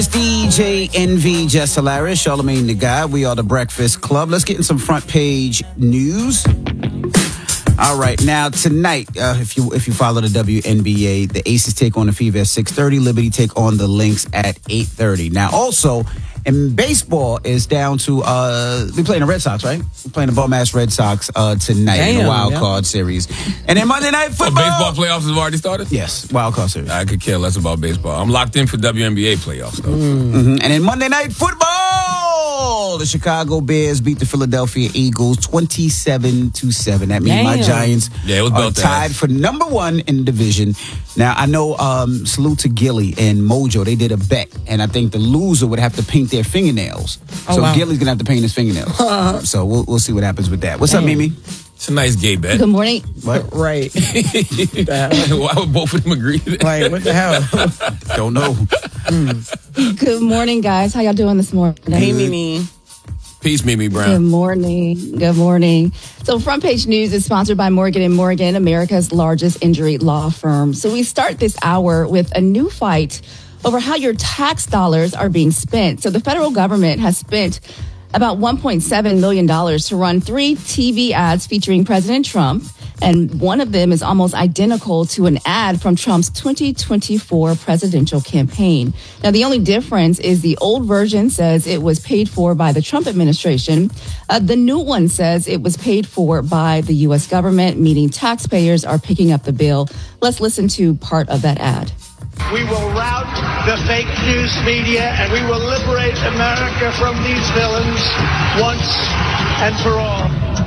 It's DJ NV Jess Hilarious, Charlamagne the Guy. We are the Breakfast Club. Let's get in some front page news. All right, now tonight, if you follow the WNBA, the Aces take on the Fever at 6:30. Liberty take on the Lynx at 8:30. Now, also, and baseball is down to, we're playing the Red Sox, right? We're playing the bum-ass Red Sox tonight in the wild card series. And then Monday Night Football. Baseball playoffs have already started? Yes, wild card series. I could care less about baseball. I'm locked in for WNBA playoffs, though. And then Monday Night Football. The Chicago Bears beat the Philadelphia Eagles 27-7. That means my Giants are tied for number one in the division. Now, I know, salute to Gilly and Mojo. They did a bet, and I think the loser would have to paint their fingernails. Gilly's going to have to paint his fingernails. So we'll see what happens with that. What's up, Mimi? It's a nice gay bet. Good morning. What? Right. Why would both of them agree to that? Like, what the hell? Don't know. Good morning, guys. How y'all doing this morning? Hey, Mimi. Peace, Mimi Brown. Good morning. Good morning. So Front Page News is sponsored by Morgan & Morgan, America's largest injury law firm. So we start this hour with a new fight over how your tax dollars are being spent. So the federal government has spent about $1.7 million to run 3 TV ads featuring President Trump. And one of them is almost identical to an ad from Trump's 2024 presidential campaign. Now, the only difference is the old version says it was paid for by the Trump administration. The new one says it was paid for by the U.S. government, meaning taxpayers are picking up the bill. Let's listen to part of that ad. We will rout the fake news media and we will liberate America from these villains once and for all.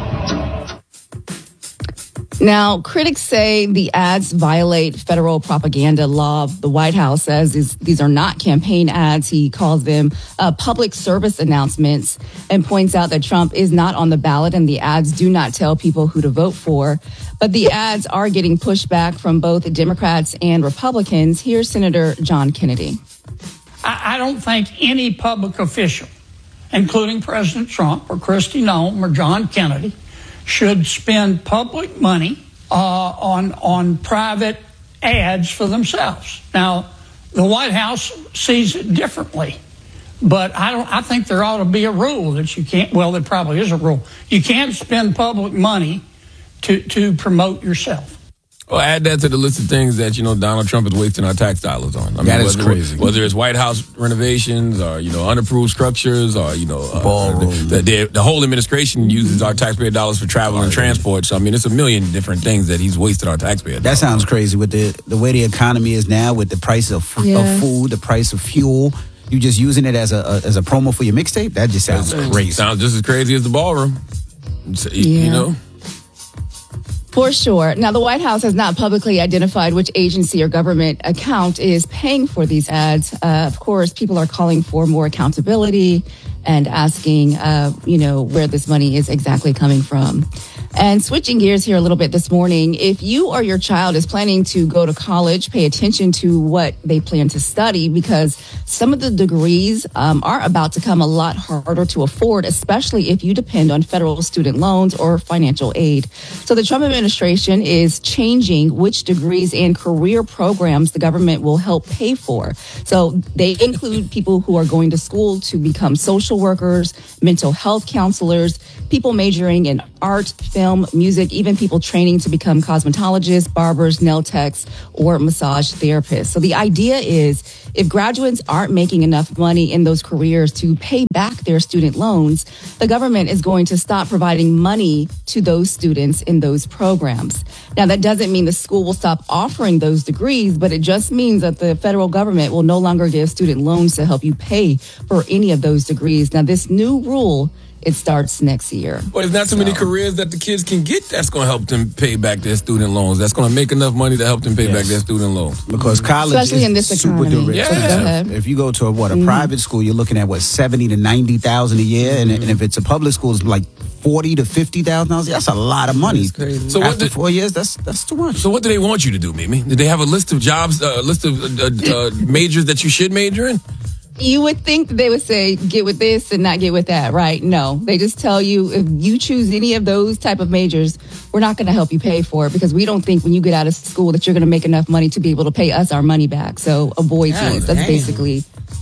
Now, critics say the ads violate federal propaganda law. The White House says these are not campaign ads. He calls them public service announcements and points out that Trump is not on the ballot and the ads do not tell people who to vote for. But the ads are getting pushback from both Democrats and Republicans. Here's Senator John Kennedy. I don't think any public official, including President Trump or Kristi Noem or John Kennedy, should spend public money on private ads for themselves. Now, the White House sees it differently, but I think there ought to be a rule that you can't. Well, there probably is a rule. You can't spend public money to promote yourself. Well, add that to the list of things that, Donald Trump is wasting our tax dollars on. That is crazy. Whether it's White House renovations or, unapproved structures or, the whole administration uses our taxpayer dollars for travel and transport. So, it's a million different things that he's wasted our taxpayer dollars. That sounds crazy with the way the economy is now, with the price of food, the price of fuel. You just using it as a promo for your mixtape? That just sounds crazy. Sounds just as crazy as the ballroom. For sure. Now, the White House has not publicly identified which agency or government account is paying for these ads. Of course, people are calling for more accountability and asking, where this money is exactly coming from. And switching gears here a little bit this morning, if you or your child is planning to go to college, pay attention to what they plan to study, because some of the degrees are about to come a lot harder to afford, especially if you depend on federal student loans or financial aid. So the Trump administration is changing which degrees and career programs the government will help pay for. So they include people who are going to school to become social workers, mental health counselors, people majoring in art, film, music, even people training to become cosmetologists, barbers, nail techs, or massage therapists. So the idea is if graduates aren't making enough money in those careers to pay back their student loans, the government is going to stop providing money to those students in those programs. Now, that doesn't mean the school will stop offering those degrees, but it just means that the federal government will no longer give student loans to help you pay for any of those degrees. Now, this new rule, it starts next year. Well, there's not too many careers that the kids can get that's going to help them pay back their student loans. That's going to make enough money to help them pay back their student loans. Because college especially is in this super economy. duper. If you go to a private school, you're looking at $70,000 to $90,000 a year, and if it's a public school, it's like $40,000 to $50,000. That's a lot of money. So after 4 years, that's too much. So what do they want you to do, Mimi? Did they have a list of jobs, list of majors that you should major in? You would think that they would say, get with this and not get with that, right? No, they just tell you if you choose any of those type of majors, we're not going to help you pay for it because we don't think when you get out of school that you're going to make enough money to be able to pay us our money back. So avoid these. That's basically,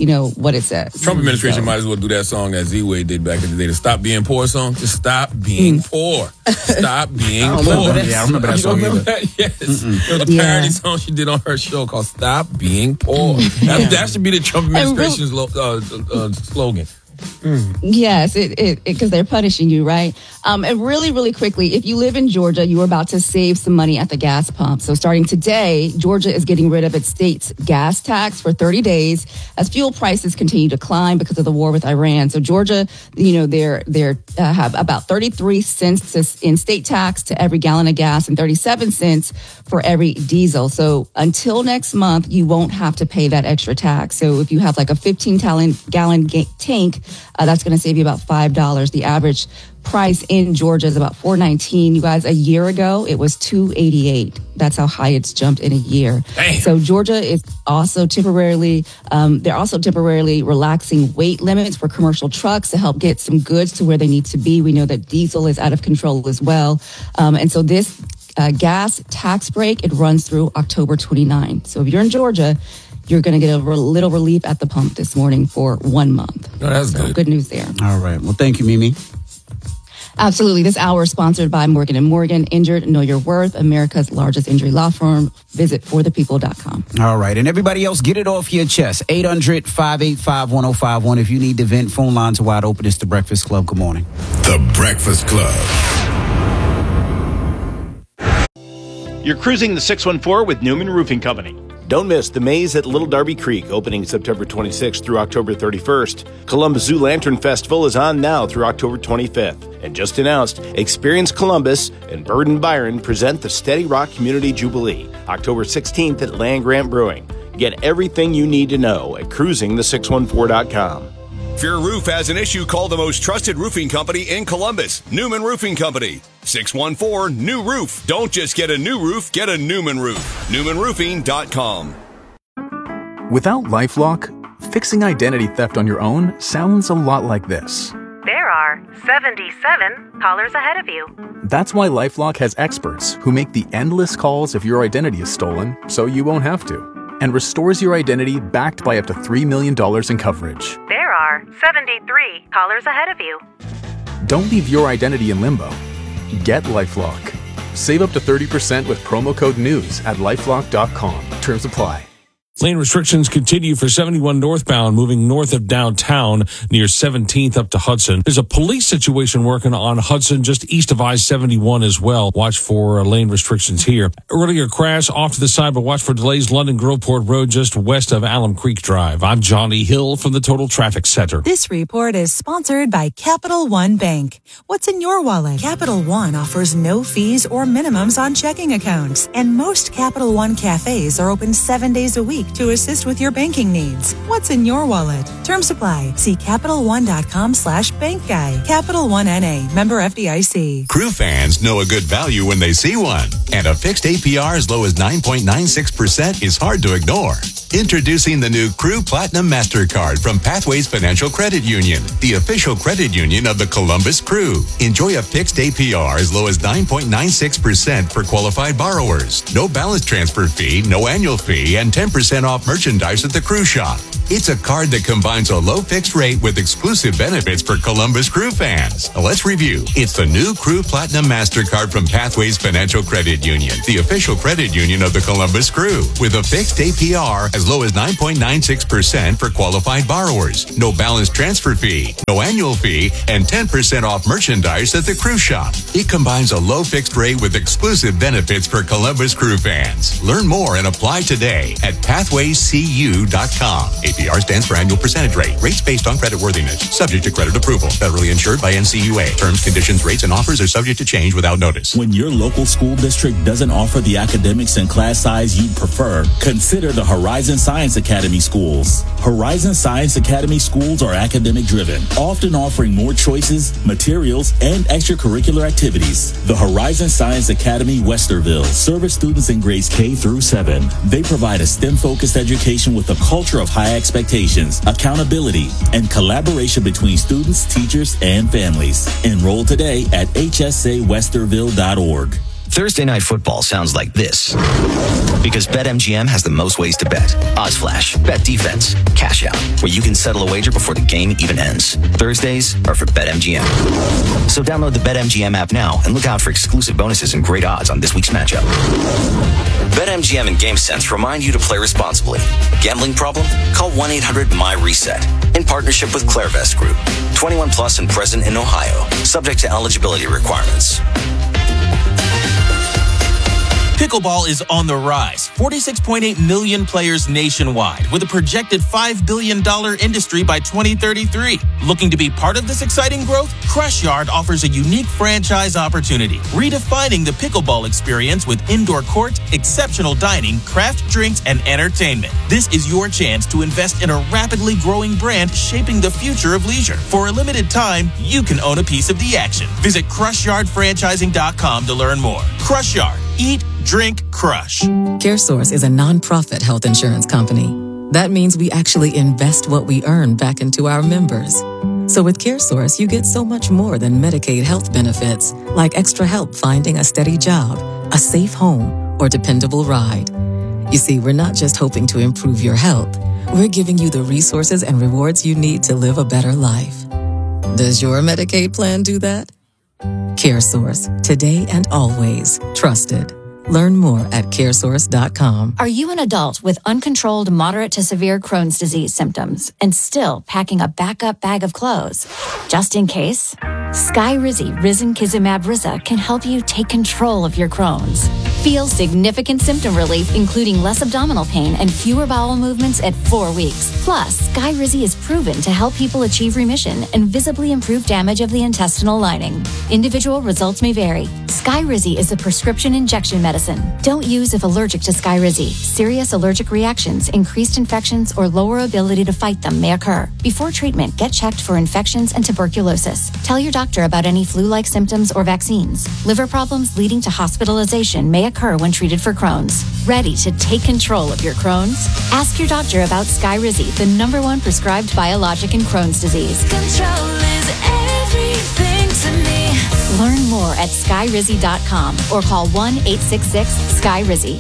what it says. Trump administration might as well do that song that Z-Way did back in the day, the Stop Being Poor song. Just stop being poor. Stop being poor. Yeah, I remember that song. Remember that? Yes. There was a parody song she did on her show called Stop Being Poor. That should be the Trump administration's slogan. Yes, because they're punishing you, right? And really, really quickly, if you live in Georgia, you are about to save some money at the gas pump. So starting today, Georgia is getting rid of its state's gas tax for 30 days as fuel prices continue to climb because of the war with Iran. So Georgia, they're have about 33 cents in state tax to every gallon of gas and 37 cents for every diesel. So until next month, you won't have to pay that extra tax. So if you have like a 15-gallon tank, that's going to save you about $5. The average price in Georgia is about $4.19. You guys, a year ago, it was $2.88. That's how high it's jumped in a year. Damn. So Georgia is also temporarily relaxing weight limits for commercial trucks to help get some goods to where they need to be. We know that diesel is out of control as well. And so this gas tax break, it runs through October 29. So if you're in Georgia, you're going to get a little relief at the pump this morning for 1 month. Oh, that's good. Good news there. All right. Well, thank you, Mimi. Absolutely. This hour is sponsored by Morgan & Morgan. Injured, know your worth. America's largest injury law firm. Visit forthepeople.com. All right. And everybody else, get it off your chest. 800-585-1051. If you need to vent, phone lines are wide open. It's The Breakfast Club. Good morning. The Breakfast Club. You're cruising the 614 with Newman Roofing Company. Don't miss The Maze at Little Darby Creek, opening September 26th through October 31st. Columbus Zoo Lantern Festival is on now through October 25th. And just announced, Experience Columbus and Bird and Byron present the Steady Rock Community Jubilee, October 16th at Land Grant Brewing. Get everything you need to know at cruisingthe614.com. If your roof has an issue, call the most trusted roofing company in Columbus, Newman Roofing Company. 614-NEW-ROOF. Don't just get a new roof, get a Newman roof. NewmanRoofing.com. Without LifeLock, fixing identity theft on your own sounds a lot like this. There are 77 callers ahead of you. That's why LifeLock has experts who make the endless calls if your identity is stolen, so you won't have to, and restores your identity backed by up to $3 million in coverage. There are 73 callers ahead of you. Don't leave your identity in limbo. Get LifeLock. Save up to 30% with promo code NEWS at LifeLock.com. Terms apply. Lane restrictions continue for 71 northbound, moving north of downtown near 17th up to Hudson. There's a police situation working on Hudson just east of I-71 as well. Watch for lane restrictions here. Earlier crash off to the side, but watch for delays London Groveport Road just west of Alum Creek Drive. I'm Johnny Hill from the Total Traffic Center. This report is sponsored by Capital One Bank. What's in your wallet? Capital One offers no fees or minimums on checking accounts, and most Capital One cafes are open 7 days a week to assist with your banking needs. What's in your wallet? Term supply. See CapitalOne.com/bank guide. Capital One NA. Member FDIC. Crew fans know a good value when they see one. And a fixed APR as low as 9.96% is hard to ignore. Introducing the new Crew Platinum MasterCard from Pathways Financial Credit Union, the official credit union of the Columbus Crew. Enjoy a fixed APR as low as 9.96% for qualified borrowers. No balance transfer fee, no annual fee, and 10% off merchandise at the Crew Shop. It's a card that combines a low fixed rate with exclusive benefits for Columbus Crew fans. Let's review. It's the new Crew Platinum MasterCard from Pathways Financial Credit Union, the official credit union of the Columbus Crew, with a fixed APR as low as 9.96% for qualified borrowers. No balance transfer fee, no annual fee, and 10% off merchandise at the Crew Shop. It combines a low fixed rate with exclusive benefits for Columbus Crew fans. Learn more and apply today at pathwayscu.com. APR stands for annual percentage rate. Rates based on creditworthiness. Subject to credit approval. Federally insured by NCUA. Terms, conditions, rates, and offers are subject to change without notice. When your local school district doesn't offer the academics and class size you'd prefer, consider the Horizon Science Academy schools. Horizon Science Academy schools are academic driven, often offering more choices, materials, and extracurricular activities. The Horizon Science Academy Westerville serves students in grades K through 7. They provide a STEM-focused education with a culture of high expectations, accountability, and collaboration between students, teachers, and families. Enroll today at hsawesterville.org. Thursday night football sounds like this. Because BetMGM has the most ways to bet. Odds flash, bet defense, cash out, where you can settle a wager before the game even ends. Thursdays are for BetMGM. So download the BetMGM app now and look out for exclusive bonuses and great odds on this week's matchup. BetMGM and GameSense remind you to play responsibly. Gambling problem? Call 1-800-MY-RESET. In partnership with Clairvest Group. 21 plus and present in Ohio. Subject to eligibility requirements. Pickleball is on the rise. 46.8 million players nationwide, with a projected $5 billion industry by 2033. Looking to be part of this exciting growth? Crush Yard offers a unique franchise opportunity, redefining the pickleball experience with indoor court, exceptional dining, craft drinks, and entertainment. This is your chance to invest in a rapidly growing brand shaping the future of leisure. For a limited time, you can own a piece of the action. Visit CrushYardFranchising.com to learn more. Crush Yard. Eat, drink, crush. CareSource is a nonprofit health insurance company. That means we actually invest what we earn back into our members. So with CareSource, you get so much more than Medicaid health benefits, like extra help finding a steady job, a safe home, or dependable ride. You see, we're not just hoping to improve your health. We're giving you the resources and rewards you need to live a better life. Does your Medicaid plan do that? CareSource, today and always trusted. Learn more at caresource.com. Are you an adult with uncontrolled moderate to severe Crohn's disease symptoms and still packing a backup bag of clothes? Just in case, Skyrizi Risankizumab Riza can help you take control of your Crohn's. Feel significant symptom relief, including less abdominal pain and fewer bowel movements at 4 weeks. Plus, Skyrizi is proven to help people achieve remission and visibly improve damage of the intestinal lining. Individual results may vary. Skyrizi is a prescription injection medicine. Don't use if allergic to Skyrizi. Serious allergic reactions, increased infections, or lower ability to fight them may occur. Before treatment, get checked for infections and tuberculosis. Tell your doctor about any flu-like symptoms or vaccines. Liver problems leading to hospitalization may occur when treated for Crohn's. Ready to take control of your Crohn's? Ask your doctor about Skyrizi, the #1 prescribed biologic in Crohn's disease. Control is everything to me. Learn more at Skyrizi.com or call 1-866-SKYRIZI.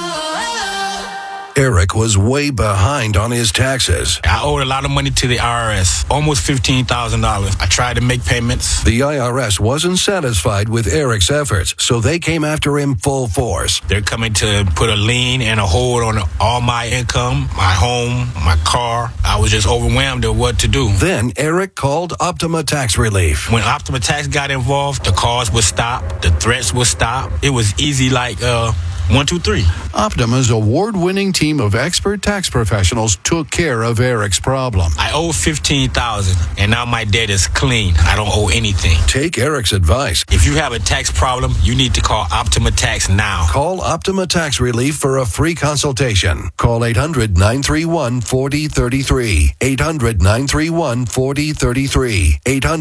Eric was way behind on his taxes. I owed a lot of money to the IRS, almost $15,000. I tried to make payments. The IRS wasn't satisfied with Eric's efforts, so they came after him full force. They're coming to put a lien and a hold on all my income, my home, my car. I was just overwhelmed at what to do. Then Eric called Optima Tax Relief. When Optima Tax got involved, the calls would stop, the threats would stop. It was easy like 1, 2, 3. Optima's award-winning team of expert tax professionals took care of Eric's problem. I owe $15,000, and now my debt is clean. I don't owe anything. Take Eric's advice. If you have a tax problem, you need to call Optima Tax now. Call Optima Tax Relief for a free consultation. Call 800-931-4033. 800-931-4033.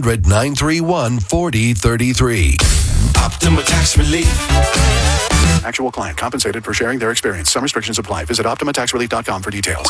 800-931-4033. Optima Tax Relief. Actual client compensated for sharing their experience. Some restrictions apply. Visit OptimaTaxRelief.com for details.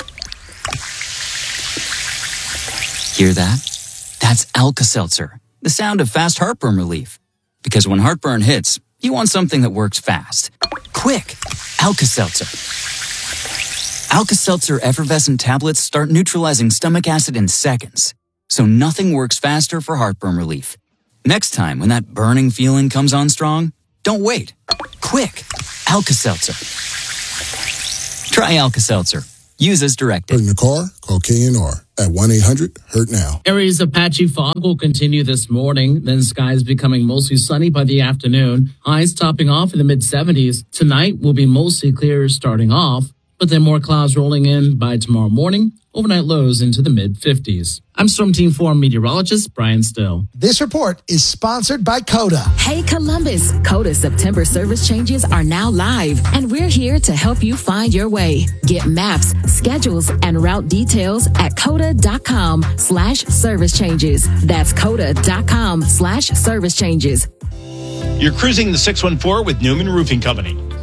Hear that? That's Alka-Seltzer, the sound of fast heartburn relief. Because when heartburn hits, you want something that works fast. Quick! Alka-Seltzer. Alka-Seltzer effervescent tablets start neutralizing stomach acid in seconds. So nothing works faster for heartburn relief. Next time when that burning feeling comes on strong, don't wait. Quick! Alka-Seltzer. Try Alka-Seltzer. Use as directed. In the car, call K&R at 1-800-HURT-NOW. Areas of patchy fog will continue this morning, then skies becoming mostly sunny by the afternoon. Highs topping off in the mid-70s. Tonight will be mostly clear starting off, but then more clouds rolling in by tomorrow morning. Overnight lows into the mid-50s. I'm Storm Team 4 meteorologist Brian Still. This report is sponsored by Coda. Hey Columbus, Coda's September service changes are now live, and we're here to help you find your way. Get maps, schedules, and route details at coda.com/service changes. That's coda.com/service changes. You're cruising the 614 with Newman Roofing Company.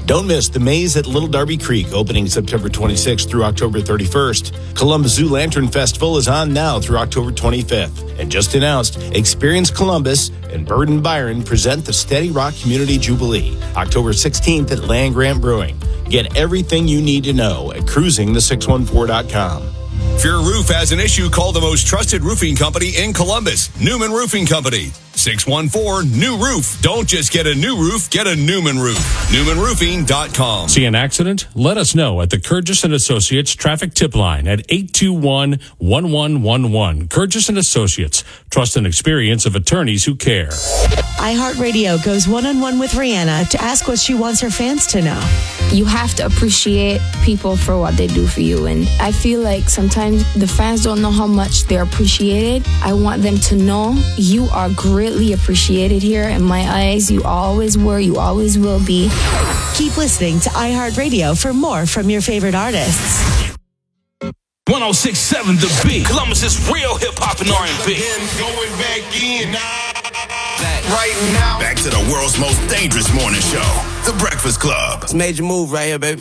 Don't miss the Maze at Little Darby Creek, opening September 26th through October 31st. Columbus Zoo Lantern Festival is on now through October 25th. And just announced, Experience Columbus and Bird and Byron present the Steady Rock Community Jubilee, October 16th at Land Grant Brewing. Get everything you need to know at cruisingthe614.com. If your roof has an issue, call the most trusted roofing company in Columbus, Newman Roofing Company. 614-NEW-ROOF. Don't just get a new roof, get a Newman roof. NewmanRoofing.com. See an accident? Let us know at the Kurgis & Associates traffic tip line at 821-1111. Kurgis & Associates. Trust and experience of attorneys who care. iHeartRadio goes one-on-one with Rihanna to ask what she wants her fans to know. You have to appreciate people for what they do for you. And I feel like sometimes the fans don't know how much they're appreciated. I want them to know you are greatly appreciated here. In my eyes, you always were, you always will be. Keep listening to iHeartRadio for more from your favorite artists. 106.7 The Beat. Columbus' real hip-hop and R&B. Going back in. Right now. Back to the world's most dangerous morning show, The Breakfast Club. It's a major move right here, baby.